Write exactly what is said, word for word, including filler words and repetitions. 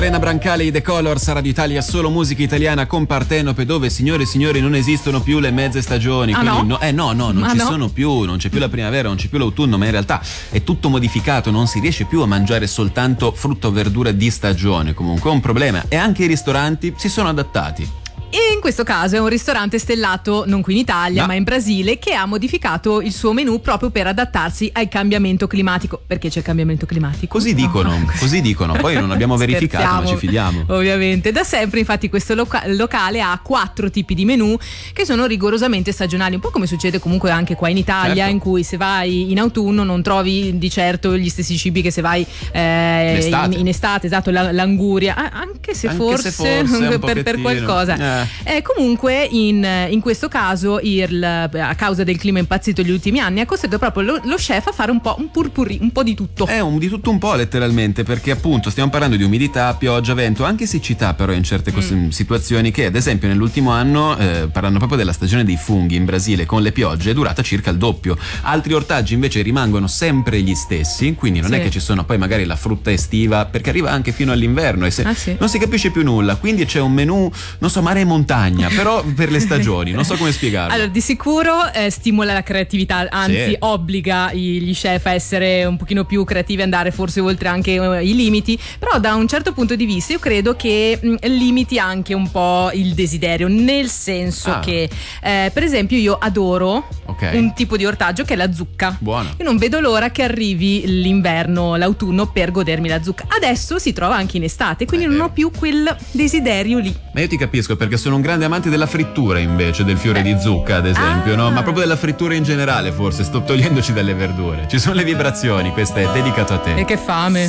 Lena Brancale, i The Colors, a Radio Italia, solo musica italiana con Partenope, dove, signore e signori, non esistono più le mezze stagioni. Ah, no? no? Eh no, no, non ah, ci no? sono più, non c'è più la primavera, non c'è più l'autunno, ma in realtà è tutto modificato, non si riesce più a mangiare soltanto frutta o verdura di stagione, comunque è un problema, e anche i ristoranti si sono adattati. E in questo caso è un ristorante stellato non qui in Italia, no. ma in Brasile, che ha modificato il suo menù proprio per adattarsi al cambiamento climatico. Perché c'è il cambiamento climatico? Così dicono, no. così dicono. Poi non abbiamo verificato, Scherziamo, ma ci fidiamo. Ovviamente. Da sempre, infatti, questo loca- locale ha quattro tipi di menù che sono rigorosamente stagionali, un po' come succede comunque anche qua in Italia, certo. in cui se vai in autunno non trovi di certo gli stessi cibi che se vai eh, estate. In, in estate, esatto, la, l'anguria, ah, anche se anche forse, se forse per, per qualcosa. Eh. Eh, comunque in, in questo caso il, a causa del clima impazzito negli ultimi anni ha costretto proprio lo, lo chef a fare un po' un purpurri, un po' di tutto. È un di tutto un po' letteralmente, perché appunto stiamo parlando di umidità, pioggia, vento, anche siccità però in certe mm. situazioni, che ad esempio nell'ultimo anno, eh, parlando proprio della stagione dei funghi in Brasile, con le piogge è durata circa il doppio. Altri ortaggi invece rimangono sempre gli stessi, quindi non sì. è che ci sono poi magari la frutta estiva, perché arriva anche fino all'inverno e se ah, sì. non si capisce più nulla, quindi c'è un menù, non so, mare e montagna, però per le stagioni, non so come spiegarlo. Allora, di sicuro eh, stimola la creatività, anzi sì. obbliga gli chef a essere un pochino più creativi, andare forse oltre anche eh, i limiti, però da un certo punto di vista io credo che mh, limiti anche un po' il desiderio, nel senso ah. che eh, per esempio io adoro okay. un tipo di ortaggio che è la zucca. Buona. Io non vedo l'ora che arrivi l'inverno, l'autunno per godermi la zucca. Adesso si trova anche in estate, quindi eh, non ho più quel desiderio lì. Ma io ti capisco, perché sono un grande amante della frittura invece del fiore Beh. di zucca, ad esempio, ah. no? Ma proprio della frittura in generale, forse sto togliendoci dalle verdure. Ci sono le vibrazioni, questa è dedicato a te. E che fame.